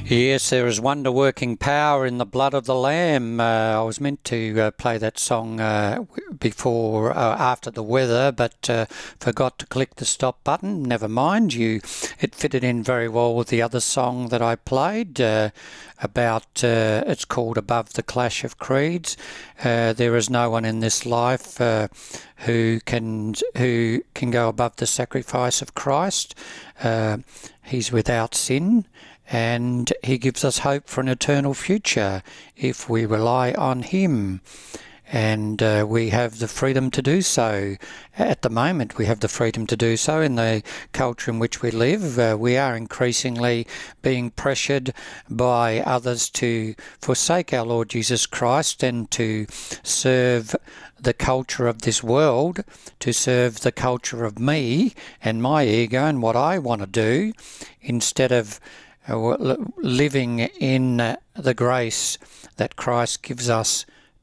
Yes, there is wonder-working power in the blood of the Lamb. I was meant to play that song after the weather, but forgot to click the stop button. Never mind, it fitted in very well with the other song that I played it's called Above the Clash of Creeds. There is no one in this life who can go above the sacrifice of Christ. He's without sin, and he gives us hope for an eternal future if we rely on him. And we have the freedom to do so. At the moment, we have the freedom to do so in the culture in which we live. We are increasingly being pressured by others to forsake our Lord Jesus Christ and to serve the culture of this world, to serve the culture of me and my ego and what I want to do, instead of living in the grace that Christ gives us,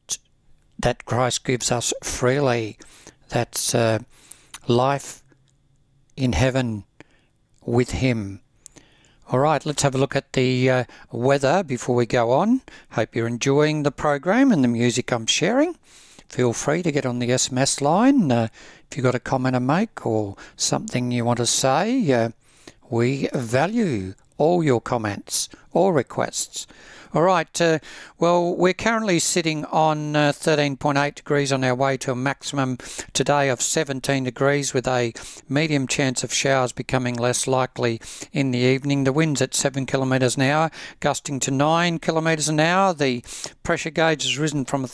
freely. That's life in heaven with him. All right, let's have a look at the weather before we go on. Hope you're enjoying the program and the music I'm sharing. Feel free to get on the SMS line if you've got a comment to make or something you want to say. We value all your comments or requests. All right, well, we're currently sitting on 13.8 degrees on our way to a maximum today of 17 degrees with a medium chance of showers becoming less likely in the evening. The wind's at 7 kilometres an hour, gusting to 9 kilometres an hour. The pressure gauge has risen from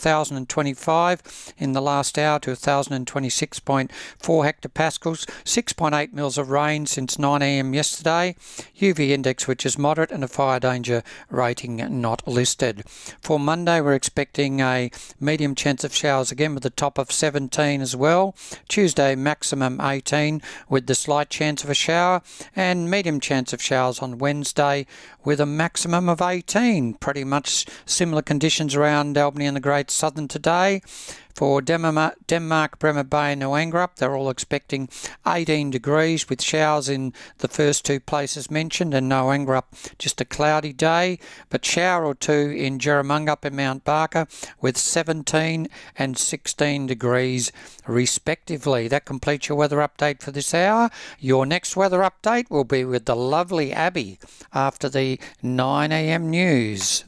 1,025 in the last hour to 1,026.4 hectopascals, 6.8 mils of rain since 9 a.m. yesterday. UV index, which is moderate, and a fire danger rating not listed. For Monday, we're expecting a medium chance of showers again with a top of 17 as well. Tuesday, maximum 18 with the slight chance of a shower, and medium chance of showers on Wednesday with a maximum of 18. Pretty much similar conditions around Albany and the Great Southern today. For Denmark, Bremer Bay and New Angrup, they're all expecting 18 degrees with showers in the first two places mentioned, and New Angrup just a cloudy day, but shower or two in Jerramungup and Mount Barker with 17 and 16 degrees respectively. That completes your weather update for this hour. Your next weather update will be with the lovely Abby after the 9 a.m. news.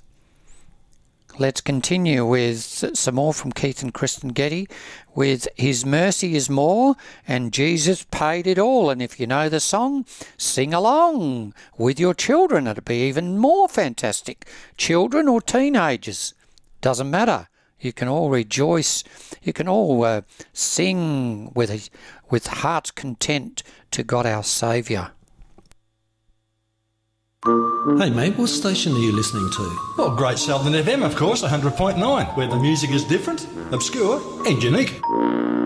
Let's continue with some more from Keith and Kristen Getty with His Mercy is More and Jesus Paid It All. And if you know the song, sing along with your children. It'll be even more fantastic. Children or teenagers, doesn't matter. You can all rejoice. You can all sing with heart's content to God our Saviour. Hey mate, what station are you listening to? Well, Great Southern FM, of course, 100.9, where the music is different, obscure and unique.